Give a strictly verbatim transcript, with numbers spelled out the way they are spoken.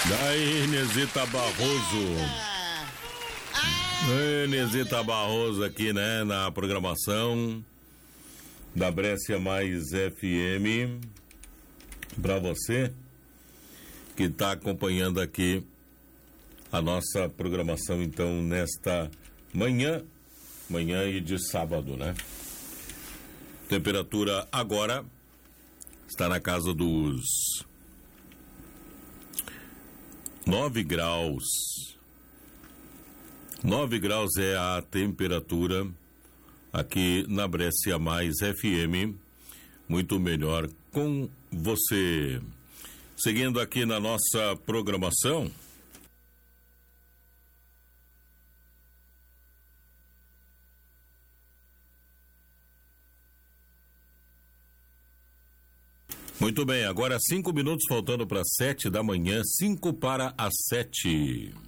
Daí, Inesita Barroso. Inesita Barroso aqui, né, na programação da Brescia Mais F M. Para você que está acompanhando aqui a nossa programação, então, nesta manhã, manhã e de sábado, né? Temperatura agora está na casa dos nove graus. nove graus é a temperatura aqui na Brescia Mais F M. Muito melhor com você. Seguindo aqui na nossa programação. Muito bem, agora cinco minutos faltando para sete da manhã, cinco para as sete.